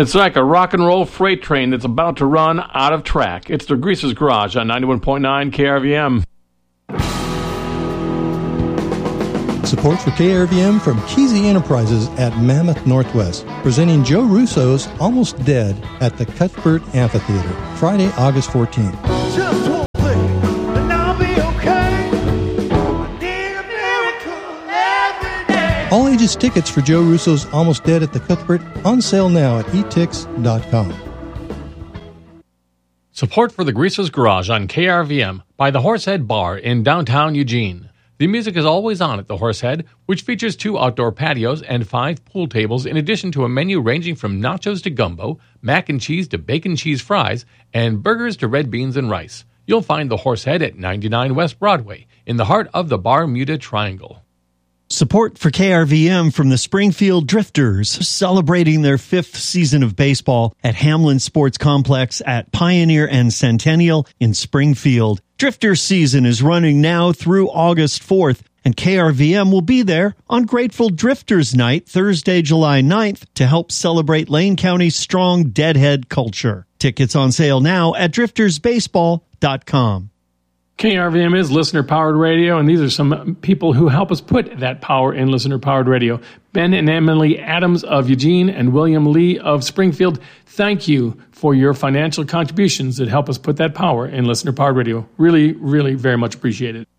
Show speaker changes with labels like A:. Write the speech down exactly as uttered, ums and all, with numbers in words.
A: It's like a rock and roll freight train that's about to run out of track. It's the Greaser's Garage on ninety-one point nine K R V M.
B: Support for K R V M from Kesey Enterprises at Mammoth Northwest, presenting Joe Russo's Almost Dead at the Cuthbert Amphitheater, Friday, August fourteenth.
C: Just one thing, and I'll be okay. I need a miracle every day.
B: All ages tickets for Joe Russo's Almost Dead at the Cuthbert on sale now at e tix dot com.
A: Support for the Greaser's Garage on K R V M by the Horsehead Bar in downtown Eugene. The music is always on at the Horsehead, which features two outdoor patios and five pool tables, in addition to a menu ranging from nachos to gumbo, mac and cheese to bacon cheese fries, and burgers to red beans and rice. You'll find the Horsehead at ninety-nine West Broadway, in the heart of the Bermuda Triangle.
D: Support for K R V M from the Springfield Drifters, celebrating their fifth season of baseball at Hamlin Sports Complex at Pioneer and Centennial in Springfield. Drifters season is running now through August fourth, and K R V M will be there on Grateful Drifters Night, Thursday, July ninth, to help celebrate Lane County's strong Deadhead culture. Tickets on sale now at drifters baseball dot com.
A: K R V M is listener-powered radio, and these are some people who help us put that power in listener-powered radio. Ben and Emily Adams of Eugene and William Lee of Springfield, thank you for your financial contributions that help us put that power in listener-powered radio. Really, really very much appreciated.